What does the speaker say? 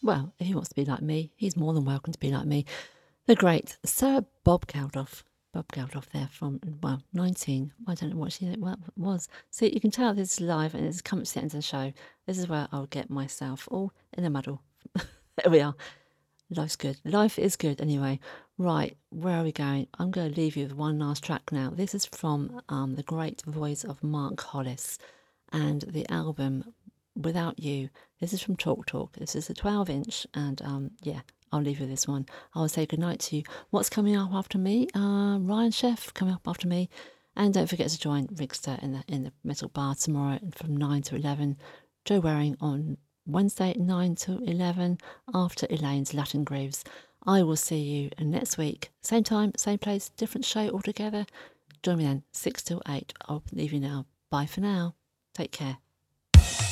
Well, if he wants to be like me, he's more than welcome to be like me. The great Sir Bob Geldof. Bob Geldof there from, well, 19. I don't know what she was. See, you can tell this is live and it's come to the end of the show. This is where I'll get myself all in a muddle. There we are. Life's good. Life is good anyway. Right, where are we going? I'm going to leave you with one last track now. This is from the great voice of Mark Hollis and the album Without You. This is from Talk Talk. This is a 12-inch and yeah, I'll leave you this one. I'll say goodnight to you. What's coming up after me? Ryan Chef coming up after me. And don't forget to join Rigster in the Metal Bar tomorrow from 9 to 11. Joe Waring on Wednesday 9 to 11 after Elaine's Latin Grooves. I will see you next week. Same time, same place, different show altogether. Join me then, 6 till 8. I'll leave you now. Bye for now. Take care.